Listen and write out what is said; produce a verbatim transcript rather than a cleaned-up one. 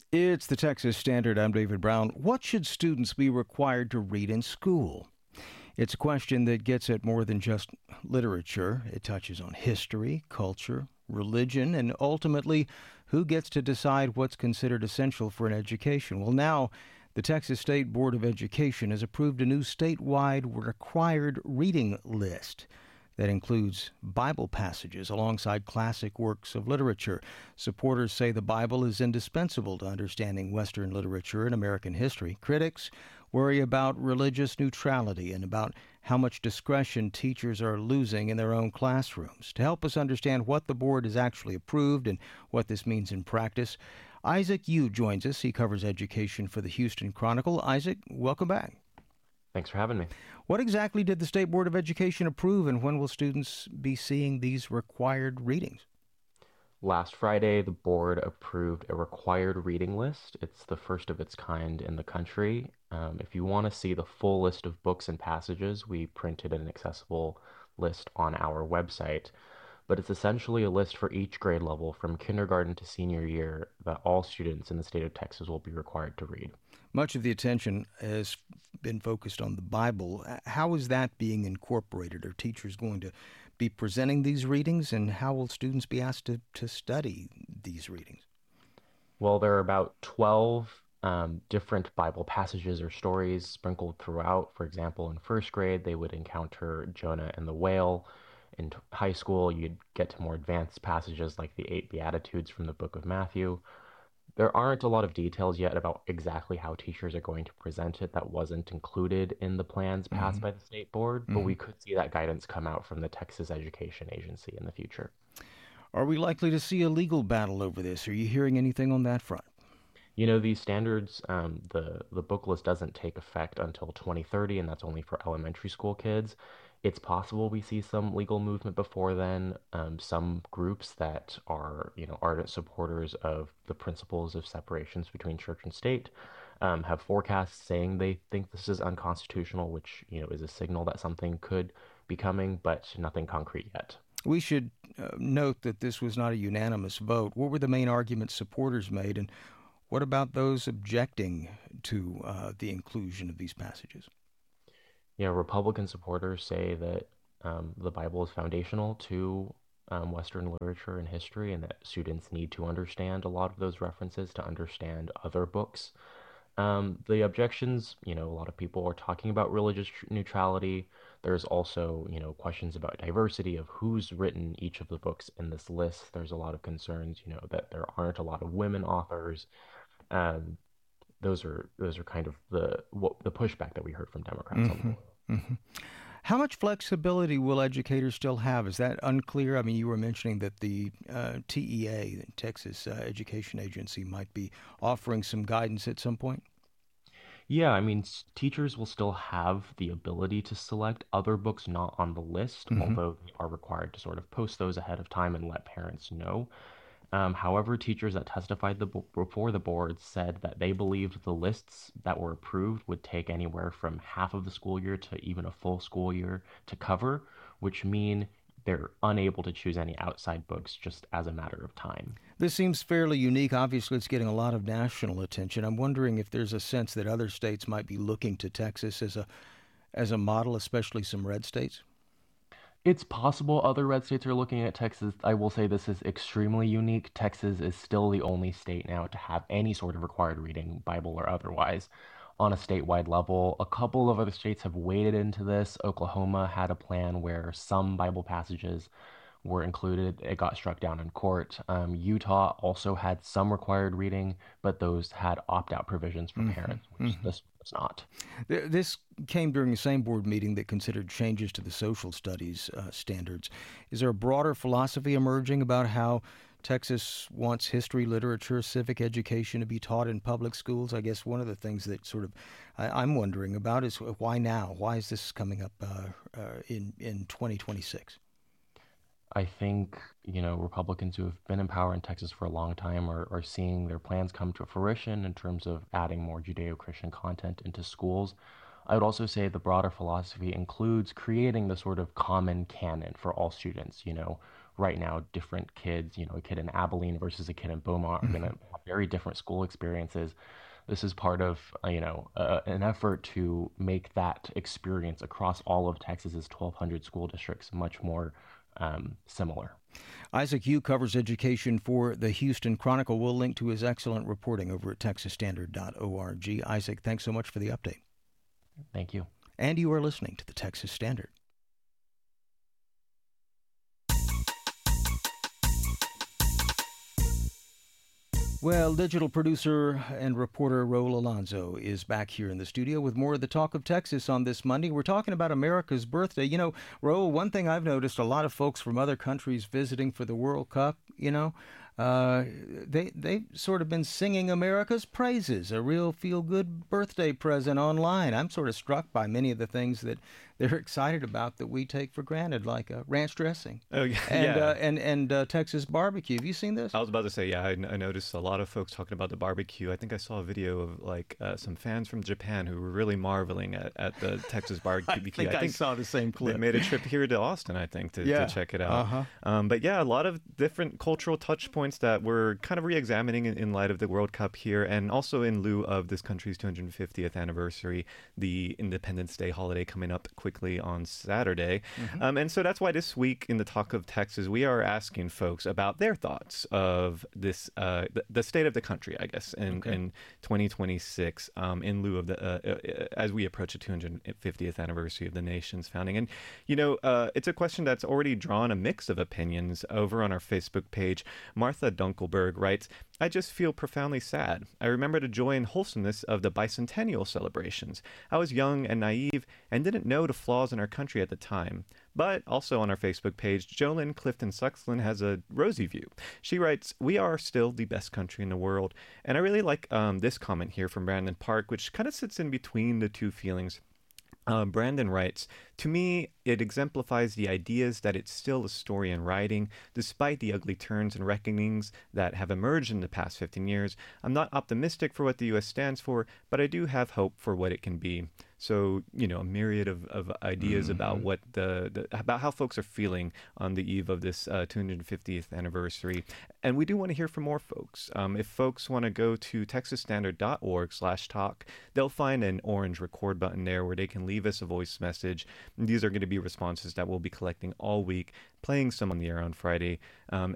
It's the Texas Standard. I'm David Brown. What should students be required to read in school? It's a question that gets at more than just literature. It touches on history, culture, religion, and ultimately who gets to decide what's considered essential for an education. Well, now the Texas State Board of Education has approved a new statewide required reading list that includes Bible passages alongside classic works of literature. Supporters say the Bible is indispensable to understanding Western literature and American history. Critics worry about religious neutrality and about how much discretion teachers are losing in their own classrooms. To help us understand what the board has actually approved and what this means in practice, Isaac Yu joins us. He covers education for the Houston Chronicle. Isaac, welcome back. Thanks for having me. What exactly did the State Board of Education approve, and when will students be seeing these required readings? Last Friday, the board approved a required reading list. It's the first of its kind in the country. Um, if you want to see the full list of books and passages, we printed an accessible list on our website. But it's essentially a list for each grade level from kindergarten to senior year that all students in the state of Texas will be required to read. Much of the attention has been focused on the Bible. How is that being incorporated? Are teachers going to be presenting these readings, and how will students be asked to, to study these readings? Well, there are about twelve um, different Bible passages or stories sprinkled throughout. For example, in first grade, they would encounter Jonah and the whale. In high school, you'd get to more advanced passages like the eight Beatitudes from the book of Matthew. There aren't a lot of details yet about exactly how teachers are going to present it. That wasn't included in the plans passed mm-hmm. by the state board, but mm-hmm. we could see that guidance come out from the Texas Education Agency in the future. Are we likely to see a legal battle over this? Are you hearing anything on that front? You know, these standards, um, the, the book list doesn't take effect until twenty thirty, and that's only for elementary school kids. It's possible we see some legal movement before then. Um, some groups that are, you know, ardent supporters of the principles of separations between church and state um, have forecasts saying they think this is unconstitutional, which, you know, is a signal that something could be coming, but nothing concrete yet. We should uh, note that this was not a unanimous vote. What were the main arguments supporters made, and what about those objecting to uh, the inclusion of these passages? You know, Republican supporters say that um, the Bible is foundational to um, Western literature and history, and that students need to understand a lot of those references to understand other books. Um, the objections, you know, a lot of people are talking about religious tr- neutrality. There's also, you know, questions about diversity of who's written each of the books in this list. There's a lot of concerns, you know, that there aren't a lot of women authors. Um, those are those are kind of the what, the pushback that we heard from Democrats mm-hmm. on the board. Mm-hmm. How much flexibility will educators still have? Is that unclear? I mean, you were mentioning that the uh, T E A, the Texas uh, Education Agency, might be offering some guidance at some point. Yeah, I mean, s- teachers will still have the ability to select other books not on the list, Mm-hmm. although they are required to sort of post those ahead of time and let parents know. Um, however, teachers that testified the, before the board said that they believed the lists that were approved would take anywhere from half of the school year to even a full school year to cover, which mean they're unable to choose any outside books just as a matter of time. This seems fairly unique. Obviously, it's getting a lot of national attention. I'm wondering if there's a sense that other states might be looking to Texas as a as a model, especially some red states. It's possible other red states are looking at Texas. I will say this is extremely unique. Texas is still the only state now to have any sort of required reading, Bible or otherwise, on a statewide level. A couple of other states have waded into this. Oklahoma had a plan where some Bible passages were included. It got struck down in court. Um, Utah also had some required reading, but those had opt-out provisions for Mm-hmm. parents, which Mm-hmm. this was not. Th- This came during the same board meeting that considered changes to the social studies uh, standards. Is there a broader philosophy emerging about how Texas wants history, literature, civic education to be taught in public schools? I guess one of the things that sort of I, I'm wondering about is why now? Why is this coming up uh, uh, in, in twenty twenty-six? I think, you know, Republicans who have been in power in Texas for a long time are, are seeing their plans come to fruition in terms of adding more Judeo-Christian content into schools. I would also say the broader philosophy includes creating the sort of common canon for all students, you know, right now, different kids, you know, a kid in Abilene versus a kid in Beaumont are going to have very different school experiences. This is part of, uh, you know, uh, an effort to make that experience across all of Texas's twelve hundred school districts much more um, similar. Isaac Yu covers education for the Houston Chronicle. We'll link to his excellent reporting over at texas standard dot org. Isaac, thanks so much for the update. Thank you. And you are listening to the Texas Standard. Well, digital producer and reporter Raul Alonso is back here in the studio with more of the Talk of Texas on this Monday. We're talking about America's birthday. You know, Raul, one thing I've noticed, a lot of folks from other countries visiting for the World Cup, you know, uh, they, they've sort of been singing America's praises, a real feel-good birthday present online. I'm sort of struck by many of the things that they're excited about that we take for granted, like uh, ranch dressing oh, yeah. and uh, and and uh, Texas barbecue. Have you seen this? I was about to say, yeah, I, I noticed a lot of folks talking about the barbecue. I think I saw a video of like uh, some fans from Japan who were really marveling at, at the Texas barbecue. I think I, think I saw the same clip. They made a trip here to Austin, I think, to, yeah. to check it out. Uh-huh. Um, but yeah, a lot of different cultural touch points that we're kind of re-examining in, in light of the World Cup here, and also in lieu of this country's two hundred fiftieth anniversary, the Independence Day holiday coming up quickly on Saturday. Mm-hmm. Um, and so that's why this week in the Talk of Texas, we are asking folks about their thoughts of this, uh, the, the state of the country, I guess, in, okay. in twenty twenty-six, um, in lieu of the, uh, uh, as we approach the two hundred fiftieth anniversary of the nation's founding. And, you know, uh, it's a question that's already drawn a mix of opinions. Over on our Facebook page, Martha Dunkelberg writes, I just feel profoundly sad. I remember the joy and wholesomeness of the bicentennial celebrations. I was young and naive and didn't know the flaws in our country at the time. But also on our Facebook page, Jolyn Clifton Suxland has a rosy view. She writes, we are still the best country in the world. And I really like um, this comment here from Brandon Park, which kind of sits in between the two feelings. Uh, Brandon writes, to me, it exemplifies the ideas that it's still a story in writing, despite the ugly turns and reckonings that have emerged in the past fifteen years. I'm not optimistic for what the U S stands for, but I do have hope for what it can be. So, you know, a myriad of, of ideas mm-hmm. about what the, the about how folks are feeling on the eve of this uh, two hundred fiftieth anniversary. And we do want to hear from more folks. Um, if folks want to go to texas standard dot org slash talk, they'll find an orange record button there where they can leave us a voice message. And these are going to be responses that we'll be collecting all week, playing some on the air on Friday. Um,